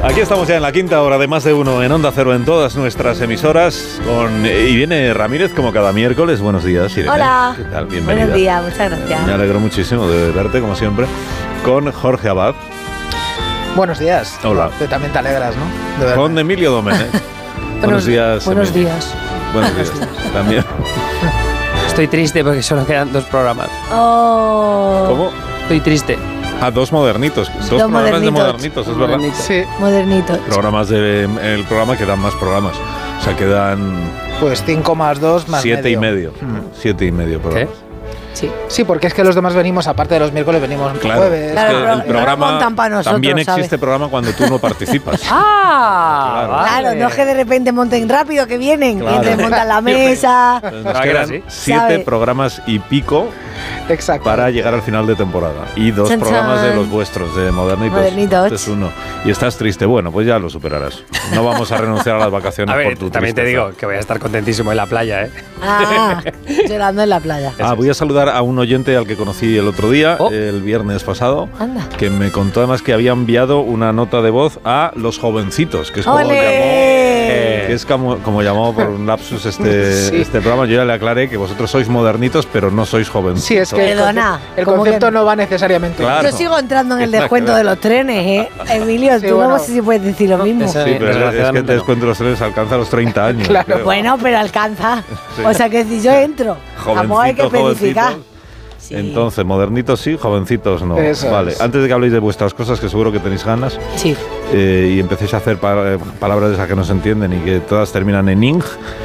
Aquí estamos ya en la quinta hora de Más de Uno en Onda Cero en todas nuestras emisoras con Irene Ramírez como cada miércoles. Buenos días, Irene. Hola. ¿Qué tal? Bienvenida. Buenos días, muchas gracias. Me alegro muchísimo de verte como siempre. Con Jorge Abad. Buenos días. Hola. Tú también te alegras, ¿no? De con Emilio Domenech. Buenos días. Buenos Emilio. días. Buenos días. También. Estoy triste porque solo quedan 2 programas. Oh. ¿Cómo? Estoy triste. Dos modernitos. Dos programas de modernitos, es verdad. Sí. Modernitos. Programas el programa que dan más programas. O sea, quedan Pues 5 más 2 más 7 y medio. medio. 7 y medio programas. Sí. Sí, porque es que los demás venimos, aparte de los miércoles, venimos Claro, jueves. es que Claro, el programa montan pa' nosotros, también ¿sabes? existe programa cuando tú no participas. Claro, no es que de repente monten rápido que vienen. Claro. Mientras montan la mesa. Entonces nos Ah, que era quedan así. 7 ¿Sabe? programas y pico Exacto. para llegar al final de temporada. Y 2 Chan, programas de chan. los vuestros, de Modernitos. Modernitos. Este es uno. Y estás triste. Bueno, pues ya lo superarás. No vamos a renunciar a las vacaciones A ver, por tu también te tristeza. digo que voy a estar contentísimo en la playa, ¿eh? Ah, llorando en la playa. Voy a saludar a un oyente al que conocí el otro día, Oh. el viernes pasado, Anda. que me contó además que había enviado una nota de voz a Los Jovencitos, que es como llamó, ¡Ole! que es como llamó por un lapsus Sí. este programa. Yo ya le aclaré que vosotros sois modernitos, pero no sois jovencitos. Sí, es que Perdona, el ¿cómo concepto que? no va necesariamente. Claro. Yo sigo entrando en el Nada que descuento ver. de los trenes, ¿eh? Emilio, Sí, tú bueno. no sé si puedes decir lo mismo. Esa- Sí, pero es que Desgraciadamente el no. descuento de los trenes alcanza los 30 años. Claro. creo. Bueno, pero alcanza. Sí. O sea que si yo entro, vamos, hay que Jovencitos, especificar. jovencitos. Sí. Entonces, modernitos sí, jovencitos no. Eso Vale, es. antes de que habléis de vuestras cosas, que seguro que tenéis ganas, Sí. y empecéis a hacer palabras de esas que no se entienden y que todas terminan en ing,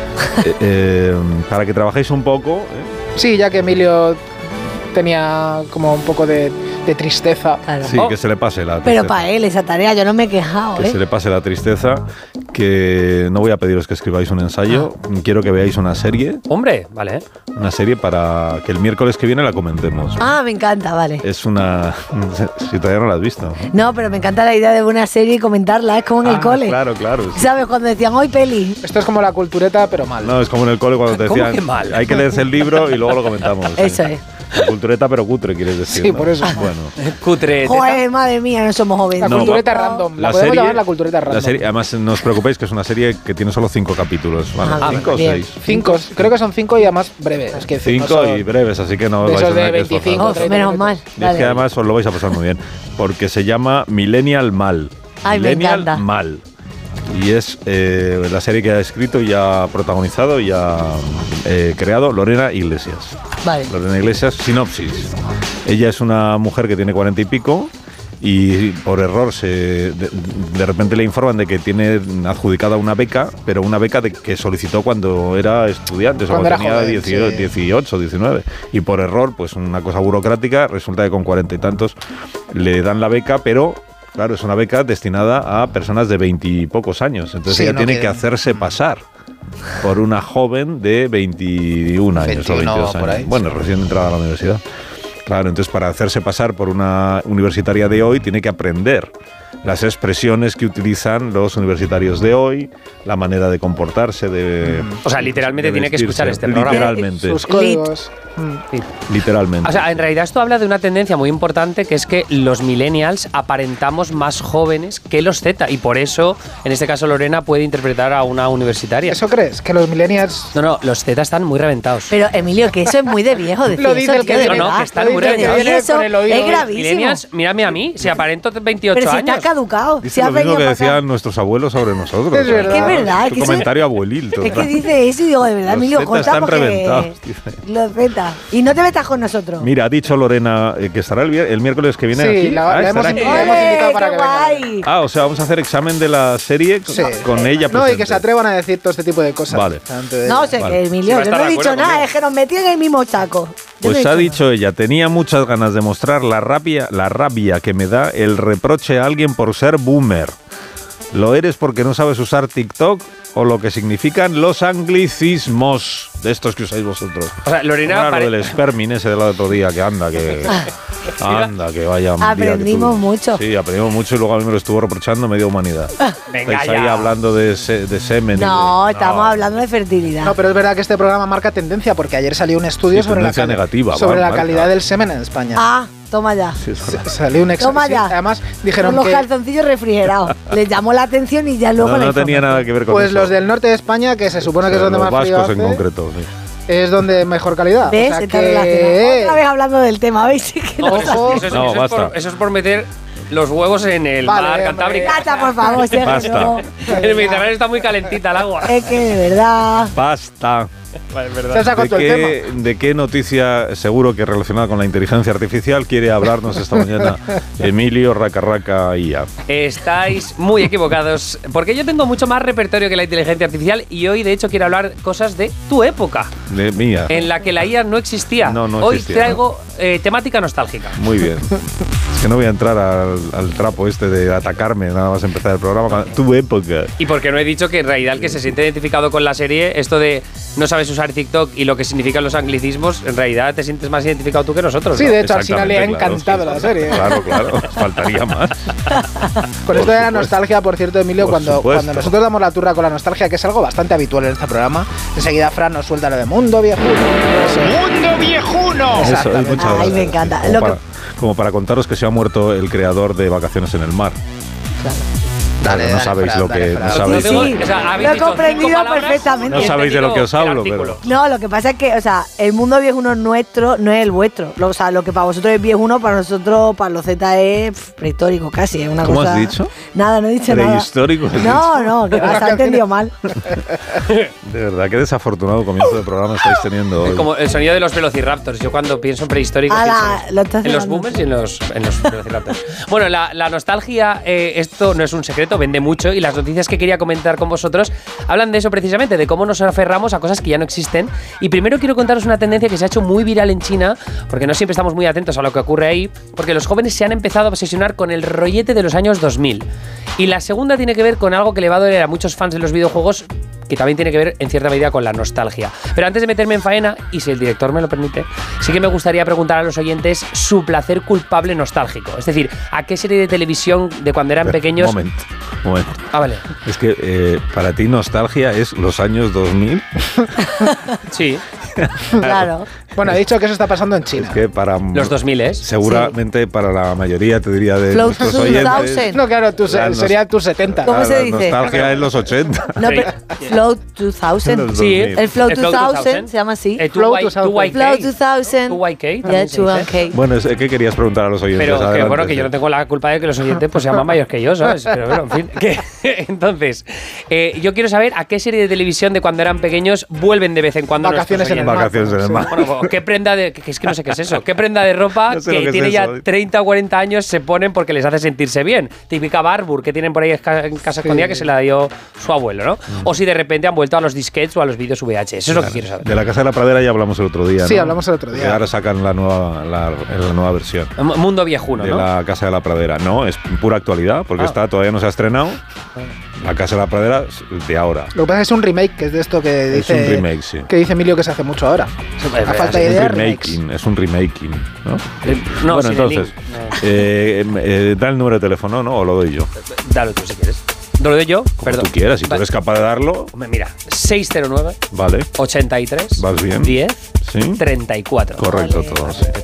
para que trabajéis un poco. Sí, ya que Emilio tenía como un poco de tristeza. Claro. Sí, Oh. que se le pase la Pero tristeza. para él esa tarea, yo no me he quejado, Que se ¿eh? le pase la tristeza, que no voy a pediros que escribáis un ensayo, quiero que veáis una serie Vale, ¿eh? para que el miércoles que viene la comentemos. Ah, me encanta, vale. Es una... si todavía no la has visto. No, pero me encanta la idea de una serie y comentarla, es como en el cole. Claro, claro. sí. ¿Sabes? Cuando decían, hoy peli. Esto es como la cultureta, pero mal. No, es como en el cole cuando te ¿Cómo decían que mal? hay que leerse el libro y luego lo comentamos. Eso es. La cultureta pero cutre, quieres decir. Sí, ¿no? por eso. Bueno. Cutre. Joder, madre mía, no somos jóvenes. La No, cultureta No. random. La podemos llamar la cultureta random. la serie, además, no os preocupéis que es una serie que tiene solo 5 capítulos. Bueno, Ah, 5 o bien. 6. 5, creo que son 5 y además breves. Es que 5 no son- y breves, así que no os de vais a esos de tener que 25, esforzar. Oh, 30 menos minutos. mal. Y es Dale. que además os lo vais a pasar muy bien, porque se llama Millennial Mal. Ay, me Millennial encanta. Mal. Y es la serie que ha escrito y ha protagonizado y ha creado Lorena Iglesias. Vale. Lorena Iglesias, sinopsis. Ella es una mujer que tiene 40 y pico y por error de repente le informan de que tiene adjudicada una beca, pero una beca que solicitó cuando era estudiante, o Cuando cuando era tenía joven, 18, 19. Y por error, pues una cosa burocrática, resulta que con 40 y tantos le dan la beca, pero... Claro, es una beca destinada a personas de 20 y pocos años. Entonces Sí, ella no tiene que quieren. hacerse pasar por una joven de 21 años 21 o 22 por años. ahí, Bueno, sí. recién entrada a la universidad. Claro, entonces para hacerse pasar por una universitaria de hoy tiene que aprender las expresiones que utilizan los universitarios de hoy, la manera de comportarse, de... O sea, literalmente de tiene que vestirse. escuchar este programa. Literalmente. Sus códigos. Literalmente. O sea, en realidad esto habla de una tendencia muy importante que es que los millennials aparentamos más jóvenes que los Z y por eso, en este caso Lorena puede interpretar a una universitaria. ¿Eso crees? Que los millennials... No, los Z están muy reventados. Pero, Emilio, que eso es muy de viejo decir Lo dice eso, el que tío, de viene. No, verdad. que están Lo muy dice el que reventados. viene Eso con el oído. es gravísimo. Millennials, mírame a mí, si aparento 28 Pero si años. está caducado. Dice si has lo mismo venido que para acá. decían nuestros abuelos sobre nosotros. Es verdad. Es que es verdad, Es es un que comentario abuelil. Es que total. dice eso y digo, de verdad, Los Emilio, Z corta están porque reventados, dice. los Z. Y no te metas con nosotros. Mira, ha dicho Lorena que estará el miércoles que viene Sí, aquí. la hemos estará aquí. invitado. hemos invitado para qué que venga. guay! O sea, vamos a hacer examen de la serie Sí. con ella No, y presente. que se atrevan a decir todo este tipo de cosas. Vale. delante de No, o ella. sea, Vale. que Emilio, Sí, va a yo no estar he de dicho acuerdo nada, conmigo. es que nos metí en el mismo saco. Yo Pues no he ha nada. dicho ella, tenía muchas ganas de mostrar la rabia que me da el reproche a alguien por ser boomer. ¿Lo eres porque no sabes usar TikTok o lo que significan los anglicismos de estos que usáis vosotros? O sea, Lorena Ahora pare- lo del spermin ese del otro día, que anda, que vaya un día que Aprendimos tú- mucho. Sí, aprendimos mucho y luego a mí me lo estuvo reprochando media humanidad. Venga Estáis ahí ya. hablando de semen. y de- No, estamos hablando de fertilidad. No, pero es verdad que este programa marca tendencia porque ayer salió un estudio Sí, sobre tendencia negativa, sobre la marca. calidad del semen en España. Ah, toma ya. Sí, es verdad. Salió un examen. Toma ya. Además, dijeron Con los que calzoncillos refrigerados. Les llamó la atención y ya luego No tenía nada que ver con pues eso. los del norte de España, que se supone que es donde los más frío vascos en hace, concreto, sí. es donde mejor calidad. ¿Ves? O sea Está relacionado. Otra vez hablando del tema, ¿veis? Que no Ojo. Eso es por meter los huevos en el Vale, mar hombre. Cantábrico. Cata, por favor, Sergio. Basta. no. El Mediterráneo está muy calentita el agua. Es que de verdad. Basta. Se ha sacado todo el tema. ¿De qué noticia, seguro que relacionada con la inteligencia artificial, quiere hablarnos esta mañana Emilio Racarraca IA? Estáis muy equivocados, porque yo tengo mucho más repertorio que la inteligencia artificial y hoy, de hecho, quiero hablar cosas de tu época, De mía. en la que la IA no existía. No Hoy existía, traigo temática nostálgica. Muy bien. Es que no voy a entrar al trapo este de atacarme nada más empezar el programa. Tu época. Y porque no he dicho que en realidad el que se siente identificado con la serie, esto de no sabes usar TikTok y lo que significan los anglicismos, en realidad te sientes más identificado tú que nosotros. Sí, ¿no? de hecho, al final le ha Exactamente, encantado la serie. Claro, faltaría más. Con esto de la nostalgia, por cierto, Emilio, Por cuando supuesto. nosotros damos la turra con la nostalgia, que es algo bastante habitual en este programa, enseguida Fran nos suelta lo de mundo viejuno. ¡Mundo viejuno! Eso, Exactamente. muchas Ay, gracias. me encanta. Como, Lo para, que- como para contaros que se ha muerto el creador de Vacaciones en el Mar. Dale, no dale, sabéis Fran, lo que. dale, No Fran. sabéis, Sí, O sea, habéis lo he dicho comprendido 5 palabras perfectamente. No y he sabéis de lo que os entendido hablo, el pero- artículo. No, lo que pasa es que, o sea, el mundo viejuno nuestro no es el vuestro. O sea, lo que para vosotros es viejuno, para nosotros, para los Z es prehistórico casi. Es una ¿Cómo cosa. has dicho? Nada, no he dicho nada. Prehistórico, has No, que vas a entendido mal. De verdad, qué desafortunado comienzo de programa estáis teniendo hoy. Como el sonido de los velociraptors. Yo cuando pienso en prehistórico Ala, pienso lo estás en los cegando. boomers y en los velociraptors. Bueno, la nostalgia, esto no es un secreto, vende mucho y las noticias que quería comentar con vosotros hablan de eso precisamente, de cómo nos aferramos a cosas que ya no existen. Y primero quiero contaros una tendencia que se ha hecho muy viral en China, porque no siempre estamos muy atentos a lo que ocurre ahí, porque los jóvenes se han empezado a obsesionar con el rollete de los años 2000. Y la segunda tiene que ver con algo que le va a doler a muchos fans de los videojuegos, que también tiene que ver en cierta medida con la nostalgia. Pero antes de meterme en faena, y si el director me lo permite, sí que me gustaría preguntar a los oyentes su placer culpable nostálgico. Es decir, ¿a qué serie de televisión de cuando eran pequeños? Momento. Ah, vale. Es que para ti nostalgia es los años 2000. Sí, Claro. Bueno, he dicho que eso está pasando en China. Es que para los 2000 es. seguramente para la mayoría, te diría, de Flow nuestros 2000. oyentes. No, claro, La sería tus 70. ¿Cómo se la dice? nostalgia es los 80. No, pero Flow 2000. Los Sí, 2000. El Flow El Flow 2000 2000. se llama así. Flow 2000. Flow 2000. 2YK 2YK. también se dice. Bueno, ¿qué querías preguntar a los oyentes? Pero que Adelante, bueno, que sí. yo no tengo la culpa de que los oyentes pues sean más mayores que yo, ¿sabes? Pero bueno, en fin. Entonces, yo quiero saber a qué serie de televisión de cuando eran pequeños vuelven de vez en cuando Vacaciones en el mar. Vacaciones en el mar. Bueno, ¿qué prenda de que es que no sé qué es eso? ¿Qué prenda de ropa No sé lo que que es tiene ya eso. 30 o 40 años se ponen porque les hace sentirse bien? Típica Barbour que tienen por ahí en casa escondida que se la dio su abuelo, ¿no? O si de repente han vuelto a los disquetes o a los vídeos VHS. Eso es lo que quiero saber. De la Casa de la Pradera ya hablamos el otro día, Sí, ¿no? hablamos el otro día. Que ahora sacan la nueva versión Mundo viejuno, de ¿no? la Casa de la Pradera. No, es pura actualidad, porque todavía no se ha estrenado. La Casa de la Pradera es de ahora. Lo que pasa es que es un remake, que es de esto que Es dice, un remake, sí. que dice Emilio que se hace mucho ahora. A falta de Es un ideas, remaking, es un remaking, ¿no? No, bueno, sin el entonces, da el número de teléfono, ¿no? O lo doy yo. Dalo tú si quieres. ¿Lo doy yo? Como tú quieras, si tú eres capaz de darlo, Hombre, mira, 609 vale. 83 Vas bien. 10 Sí. 34. Correcto Vale. todo. Sí.